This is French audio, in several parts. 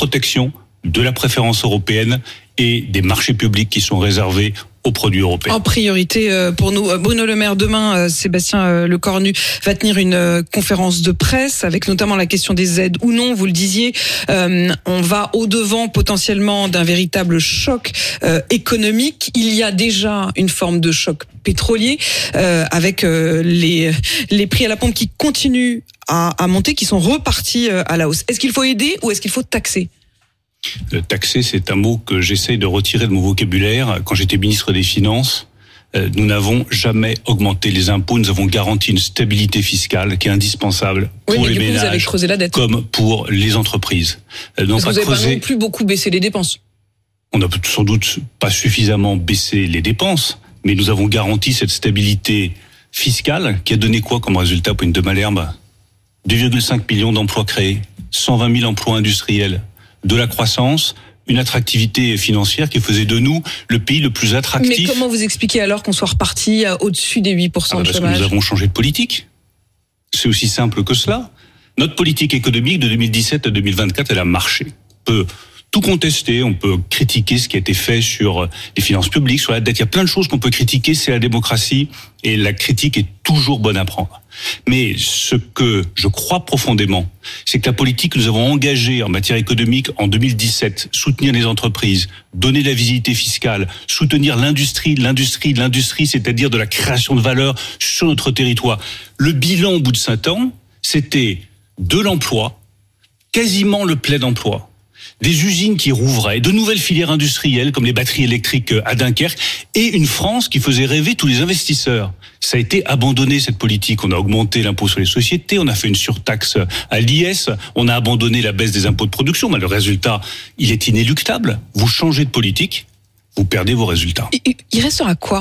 protection de la préférence européenne et des marchés publics qui sont réservés aux produits européens. En priorité pour nous, Bruno Le Maire, demain, Sébastien Lecornu va tenir une conférence de presse avec notamment la question des aides ou non, vous le disiez. On va au-devant potentiellement d'un véritable choc économique. Il y a déjà une forme de choc pétrolier avec les prix à la pompe qui continuent à monter, qui sont repartis à la hausse. Est-ce qu'il faut aider ou est-ce qu'il faut taxer ? Taxer, c'est un mot que j'essaye de retirer de mon vocabulaire. Quand j'étais ministre des Finances, nous n'avons jamais augmenté les impôts. Nous avons garanti une stabilité fiscale qui est indispensable pour les ménages, vous avez creusé la dette, comme pour les entreprises. Parce que vous n'avez pas non plus beaucoup baissé les dépenses. On n'a sans doute pas suffisamment baissé les dépenses, mais nous avons garanti cette stabilité fiscale qui a donné quoi comme résultat pour une de Malherbe ? 2,5 millions d'emplois créés, 120 000 emplois industriels, de la croissance, une attractivité financière qui faisait de nous le pays le plus attractif. Mais comment vous expliquez alors qu'on soit reparti au-dessus des 8% de chômage ? Parce que nous avons changé de politique. C'est aussi simple que cela. Notre politique économique de 2017 à 2024, elle a marché. On peut tout contester, on peut critiquer ce qui a été fait sur les finances publiques, sur la dette. Il y a plein de choses qu'on peut critiquer, c'est la démocratie, et la critique est toujours bonne à prendre. Mais ce que je crois profondément, c'est que la politique que nous avons engagée en matière économique en 2017, soutenir les entreprises, donner de la visibilité fiscale, soutenir l'industrie, c'est-à-dire de la création de valeur sur notre territoire. Le bilan au bout de 5 ans, c'était de l'emploi, quasiment le plein emploi, des usines qui rouvraient, de nouvelles filières industrielles comme les batteries électriques à Dunkerque et une France qui faisait rêver tous les investisseurs. Ça a été abandonné, cette politique. On a augmenté l'impôt sur les sociétés, on a fait une surtaxe à l'IS, on a abandonné la baisse des impôts de production. Mais le résultat, il est inéluctable. Vous changez de politique, vous perdez vos résultats. Il restera quoi ?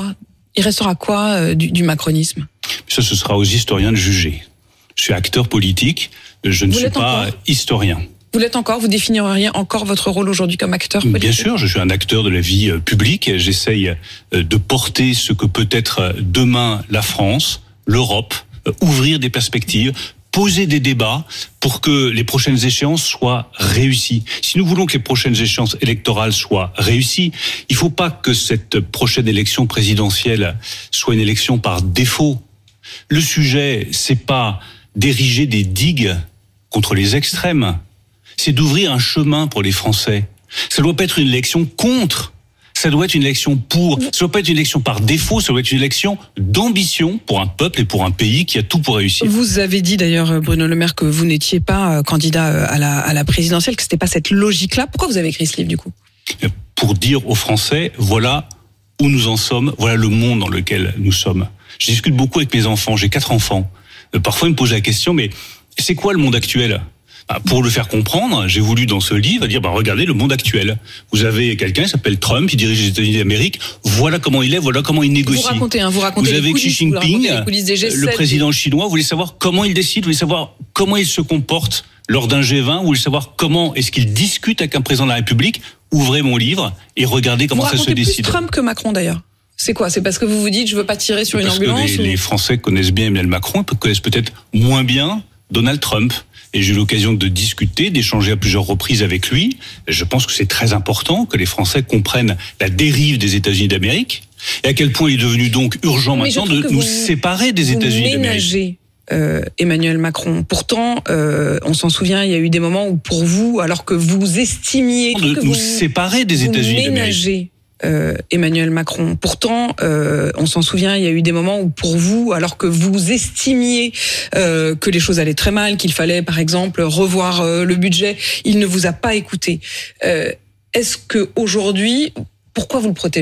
Du macronisme ? Ça, ce sera aux historiens de juger. Je suis acteur politique, je ne suis pas historien. Vous l'êtes encore ? Vous définiriez encore votre rôle aujourd'hui comme acteur politique ? Bien sûr, je suis un acteur de la vie publique. J'essaye de porter ce que peut être demain la France, l'Europe, ouvrir des perspectives, poser des débats pour que les prochaines échéances soient réussies. Si nous voulons que les prochaines échéances électorales soient réussies, il ne faut pas que cette prochaine élection présidentielle soit une élection par défaut. Le sujet, c'est pas d'ériger des digues contre les extrêmes. C'est d'ouvrir un chemin pour les Français. Ça doit pas être une élection contre, ça doit être une élection pour. Ça doit pas être une élection par défaut, ça doit être une élection d'ambition pour un peuple et pour un pays qui a tout pour réussir. Vous avez dit d'ailleurs, Bruno Le Maire, que vous n'étiez pas candidat à la présidentielle, que c'était pas cette logique-là. Pourquoi vous avez écrit ce livre du coup ? Pour dire aux Français, voilà où nous en sommes, voilà le monde dans lequel nous sommes. Je discute beaucoup avec mes enfants, j'ai 4 enfants. Parfois ils me posent la question, mais c'est quoi le monde actuel ? Pour le faire comprendre, j'ai voulu dans ce livre dire, regardez le monde actuel. Vous avez quelqu'un qui s'appelle Trump, qui dirige les États-Unis d'Amérique. Voilà comment il est, voilà comment il négocie. Vous racontez vous avez Xi Jinping, le président chinois. Vous voulez savoir comment il décide, vous voulez savoir comment il se comporte lors d'un G20, vous voulez savoir comment est-ce qu'il discute avec un président de la République. Ouvrez mon livre et regardez comment ça se décide. Vous racontez plus Trump que Macron d'ailleurs. C'est quoi ? C'est parce que vous vous dites, je veux pas tirer sur une ambulance ? Parce que les Français connaissent bien Emmanuel Macron, connaissent peut-être moins bien Donald Trump. Et j'ai eu l'occasion de discuter, d'échanger à plusieurs reprises avec lui. Je pense que c'est très important que les Français comprennent la dérive des États-Unis d'Amérique et à quel point il est devenu donc urgent maintenant de nous séparer des États-Unis d'Amérique. Emmanuel Macron. Pourtant, on s'en souvient, il y a eu des moments où pour vous, alors que vous estimiez de nous séparer des États-Unis d'Amérique. Emmanuel Macron. Pourtant, on s'en souvient, il y a eu des moments où pour vous, alors que vous estimiez que les choses allaient très mal, qu'il fallait par exemple revoir le budget, il ne vous a pas écouté. Est-ce que aujourd'hui, pourquoi vous le protégez ?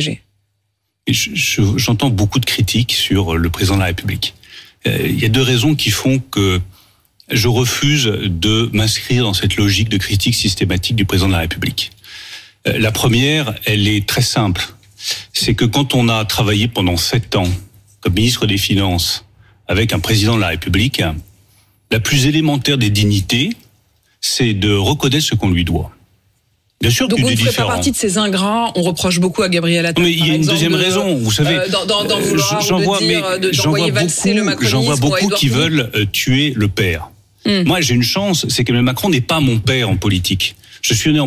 J'entends beaucoup de critiques sur le président de la République. Il y a 2 raisons qui font que je refuse de m'inscrire dans cette logique de critique systématique du président de la République. La première, elle est très simple. C'est que quand on a travaillé pendant 7 ans comme ministre des Finances avec un président de la République, la plus élémentaire des dignités, c'est de reconnaître ce qu'on lui doit. Bien sûr, donc vous ne ferez pas partie de ces ingrats. On reproche beaucoup à Gabriel Attal. Mais il y a une deuxième raison. Vous savez, j'en vois beaucoup qui veulent tuer le père. Moi, j'ai une chance, c'est qu'Emmanuel Macron n'est pas mon père en politique. Je suis né en